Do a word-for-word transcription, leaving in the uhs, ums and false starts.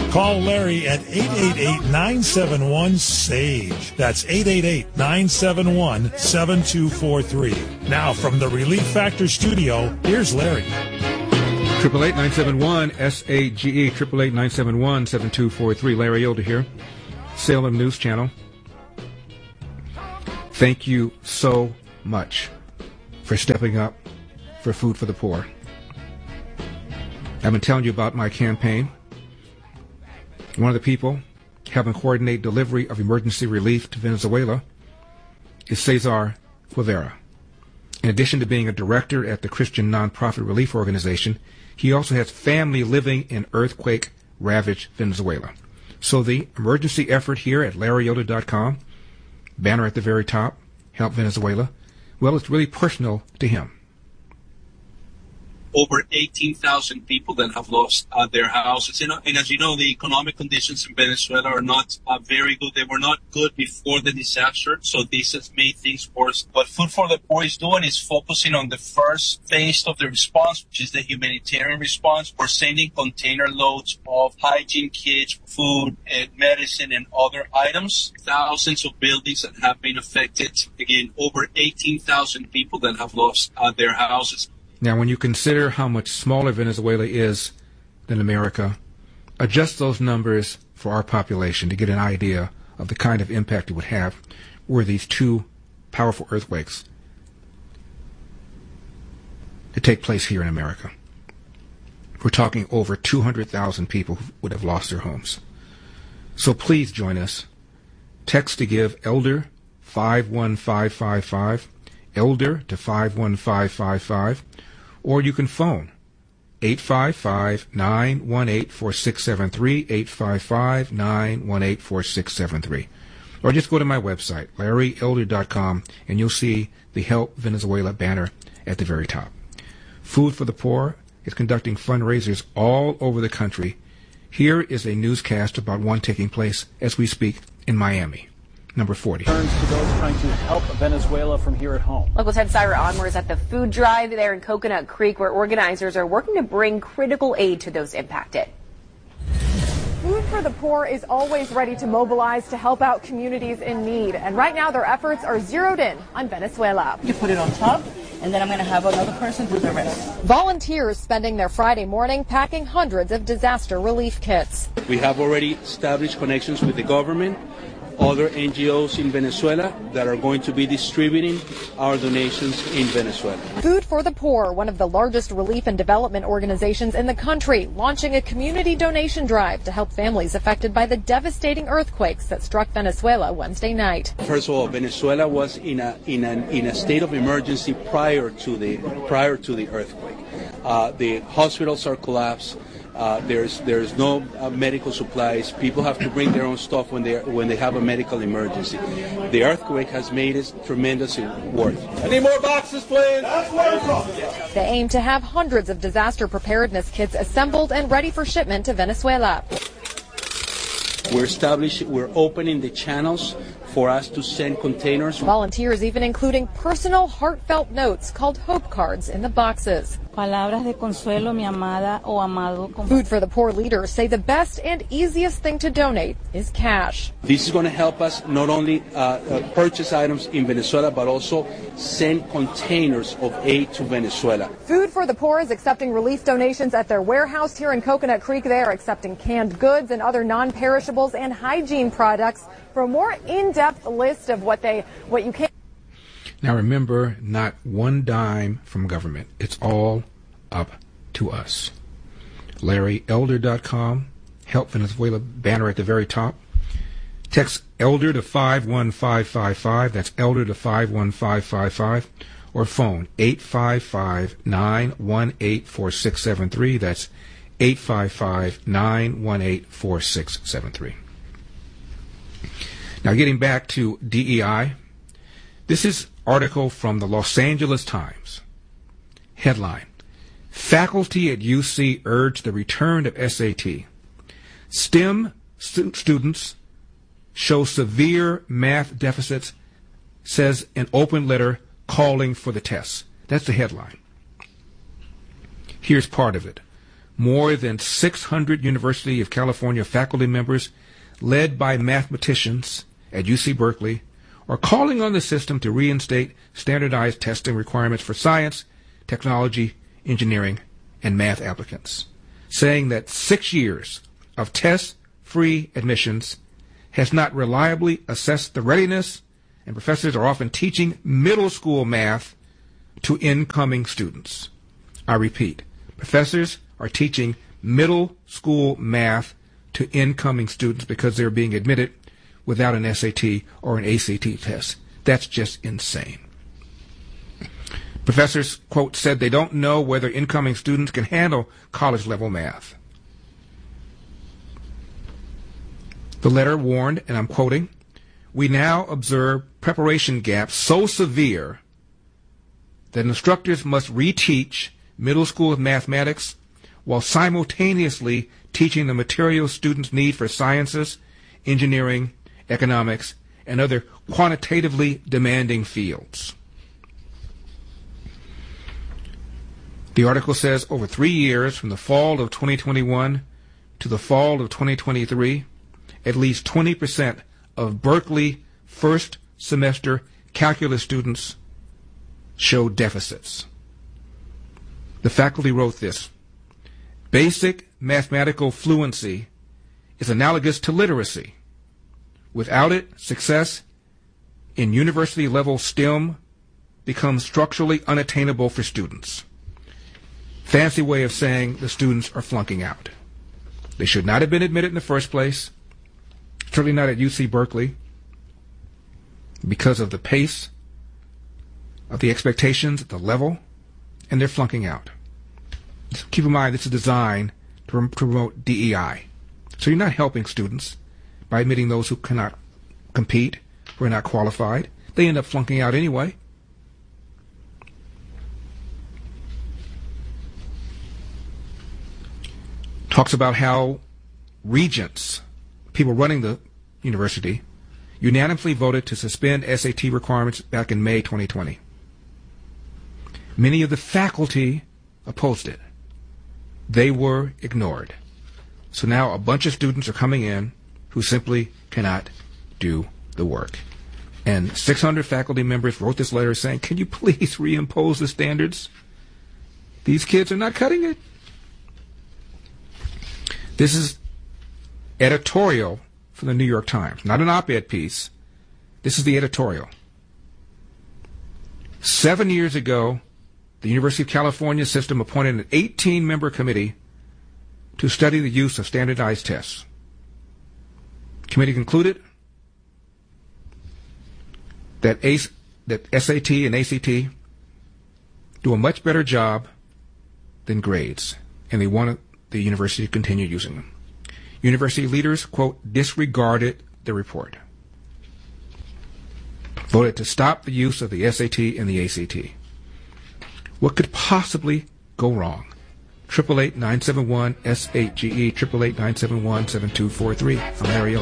Call Larry at eight eight eight, nine seven one, S A G E. That's eight eight eight, nine seven one, seven two four three. Now from the Relief Factor studio, here's Larry. eight eight eight, nine seven one, S A G E, eight eight eight, nine seven one, seven two four three. Larry Elder here, Salem News Channel. Thank you so much for stepping up for Food for the Poor. I've been telling you about my campaign. One of the people helping coordinate delivery of emergency relief to Venezuela is Cesar Guevara. In addition to being a director at the Christian nonprofit relief organization, he also has family living in earthquake-ravaged Venezuela. So the emergency effort here at larry elder dot com, banner at the very top, Help Venezuela, well, it's really personal to him. Over eighteen thousand people that have lost uh, their houses. And, and as you know, the economic conditions in Venezuela are not uh, very good. They were not good before the disaster, so this has made things worse. What Food for the Poor is doing is focusing on the first phase of the response, which is the humanitarian response. We're sending container loads of hygiene kits, food, and medicine, and other items. Thousands of buildings that have been affected. Again, over eighteen thousand people that have lost uh, their houses. Now, when you consider how much smaller Venezuela is than America, adjust those numbers for our population to get an idea of the kind of impact it would have were these two powerful earthquakes to take place here in America. We're talking over two hundred thousand people who would have lost their homes. So please join us. Text to give ELDER five one five five five, ELDER to five one five five five, or you can phone eight five five, nine one eight, four six seven three, eight five five, nine one eight, four six seven three. Or just go to my website, larry elder dot com, and you'll see the Help Venezuela banner at the very top. Food for the Poor is conducting fundraisers all over the country. Here is a newscast about one taking place as we speak in Miami. Number forty. Turns to those trying to help Venezuela from here at home. Local ten Syra Onward is at the food drive there in Coconut Creek, where organizers are working to bring critical aid to those impacted. Food for the Poor is always ready to mobilize to help out communities in need. And right now their efforts are zeroed in on Venezuela. You put it on top, and then I'm going to have another person do the rest. Volunteers spending their Friday morning packing hundreds of disaster relief kits. We have already established connections with the government, other N G Os in Venezuela that are going to be distributing our donations in Venezuela. Food for the Poor, one of the largest relief and development organizations in the country, launching a community donation drive to help families affected by the devastating earthquakes that struck Venezuela Wednesday night. First of all, Venezuela was in a in a in a state of emergency prior to the prior to the earthquake. Uh, the hospitals are collapsed. Uh, there's there's no uh, medical supplies. People have to bring their own stuff when they when they have a medical emergency. The earthquake has made it tremendous worth. I need more boxes, please. They aim to have hundreds of disaster preparedness kits assembled and ready for shipment to Venezuela. We're establishing, we're opening the channels for us to send containers. Volunteers even including personal heartfelt notes called hope cards in the boxes. Palabras de consuelo, mi amada o amado. Food for the Poor leaders say the best and easiest thing to donate is cash. This is going to help us not only uh, uh, purchase items in Venezuela, but also send containers of aid to Venezuela. Food for the Poor is accepting relief donations at their warehouse here in Coconut Creek. They are accepting canned goods and other non-perishables and hygiene products. For a more in-depth list of what they, what you can. Now remember, not one dime from government. It's all up to us. larry elder dot com, Help Venezuela banner at the very top. Text ELDER to five one five five five. That's ELDER to five one five five five. Or phone eight five five, nine one eight, four six seven three. That's eight five five, nine one eight, four six seven three. Now getting back to D E I, this is article from the Los Angeles Times. Headline: Faculty at U C urge the return of S A T. STEM stu- students show severe math deficits, says an open letter calling for the tests. That's the headline. Here's part of it. more than six hundred University of California faculty members, led by mathematicians at U C Berkeley, are calling on the system to reinstate standardized testing requirements for science, technology, engineering, and math applicants, saying that six years of test-free admissions has not reliably assessed the readiness, and professors are often teaching middle school math to incoming students. I repeat, professors are teaching middle school math to incoming students because they're being admitted without an S A T or an A C T test. That's just insane. Professors, quote, said they don't know whether incoming students can handle college-level math. The letter warned, and I'm quoting, "We now observe preparation gaps so severe that instructors must reteach middle school mathematics while simultaneously teaching the materials students need for sciences, engineering, economics, and other quantitatively demanding fields." The article says over three years, from the fall of twenty twenty-one to the fall of twenty twenty-three, at least twenty percent of Berkeley first semester calculus students showed deficits. The faculty wrote this: "Basic mathematical fluency is analogous to literacy. Without it, success in university-level STEM becomes structurally unattainable for students." Fancy way of saying the students are flunking out. They should not have been admitted in the first place, certainly not at U C Berkeley, because of the pace of the expectations at the level, and they're flunking out. Keep in mind, this is designed to promote D E I. So you're not helping students by admitting those who cannot compete, who are not qualified. They end up flunking out anyway. Talks about how regents, people running the university, unanimously voted to suspend S A T requirements back in May twenty twenty. Many of the faculty opposed it. They were ignored. So now a bunch of students are coming in who simply cannot do the work. And six hundred faculty members wrote this letter saying, "Can you please reimpose the standards? These kids are not cutting it." This is editorial from the New York Times, not an op-ed piece. This is the editorial. Seven years ago, the University of California system appointed an eighteen-member committee to study the use of standardized tests. The committee concluded that, A- that S A T and A C T do a much better job than grades, and they wanted the university to continue using them. University leaders, quote, disregarded the report, voted to stop the use of the S A T and the A C T. What could possibly go wrong? eight eight eight, nine seven one, S eight G E, eight eight eight, nine seven one, seven two four three. I'm Larry